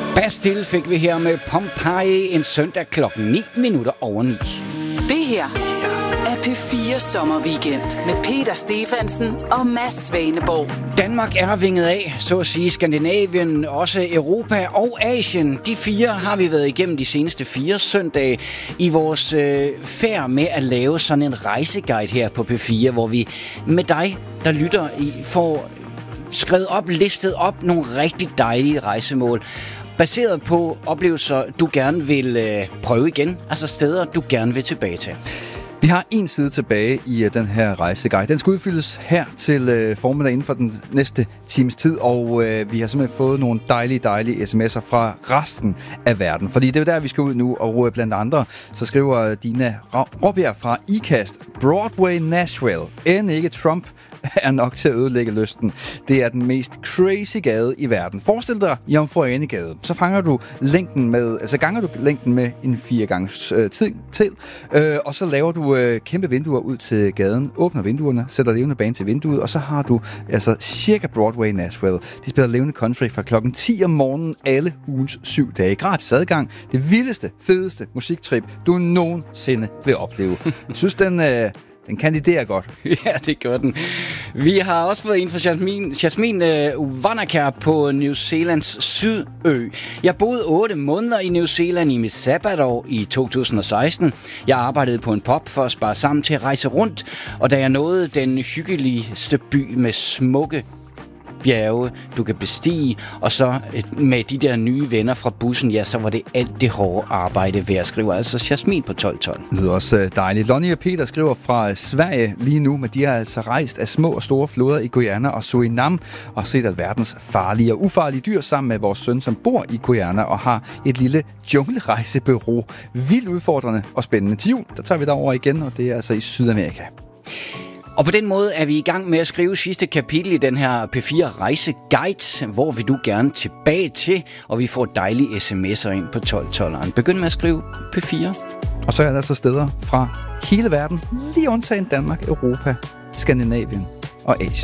Bastille fik vi her med Pompeii en søndag klokken 9:09. Det her er P4 Sommerweekend med Peter Stefansen og Mads Svaneborg. Danmark er vinget af, så at sige Skandinavien, også Europa og Asien. De 4 har vi været igennem de seneste 4 søndage i vores færd med at lave sådan en rejseguide her på P4, hvor vi med dig, der lytter, får skrevet op, listet op nogle rigtig dejlige rejsemål. Baseret på oplevelser, du gerne vil prøve igen, altså steder, du gerne vil tilbage til. Vi har en side tilbage i den her rejseguide. Den skal udfyldes her til formiddag inden for den næste times tid, og vi har simpelthen fået nogle dejlige sms'er fra resten af verden. Fordi det er jo der, vi skal ud nu, og blandt andre, så skriver Dina Råbjerg fra IKAST: Broadway Nashville. End ikke Trump er nok til at ødelægge lysten. Det er den mest crazy gade i verden. Forestil dig Jomfru Ane Gade. Så ganger du længden med en 4 gange tid, og så laver du kæmpe vinduer ud til gaden, åbner vinduerne, sætter levende band til vinduet, og så har du altså cirka Broadway Nashville. De spiller levende country fra klokken 10 om morgenen alle ugens 7 dage. Gratis adgang. Det vildeste, fedeste musiktrip, du nogensinde vil opleve. Jeg synes, den kandiderer godt. Ja, det gør den. Vi har også fået en fra Jasmin Wanakar på New Zealands sydø. Jeg boede 8 måneder i New Zealand i mit sabbatår i 2016. Jeg arbejdede på en pub for at spare sammen til at rejse rundt, og da jeg nåede den hyggeligste by med smukke bjerge, du kan bestige, og så med de der nye venner fra bussen, ja, så var det alt det hårde arbejde værd, skriver altså Jasmin på 1212. Det lyder også dejligt. Lonnie og Peter skriver fra Sverige lige nu, men de har altså rejst af små og store floder i Guyana og Suriname og set alverdens farlige og ufarlige dyr sammen med vores søn, som bor i Guyana og har et lille junglrejsebureau. Vildt udfordrende og spændende. Til jul, der tager vi derover igen, og det er altså i Sydamerika. Og på den måde er vi i gang med at skrive sidste kapitel i den her P4 Rejseguide. Hvor vil du gerne tilbage til? Og vi får dejlige sms'er ind på 1212'eren. Begynd med at skrive P4. Og så er der altså steder fra hele verden, lige undtagen Danmark, Europa, Skandinavien og Asien.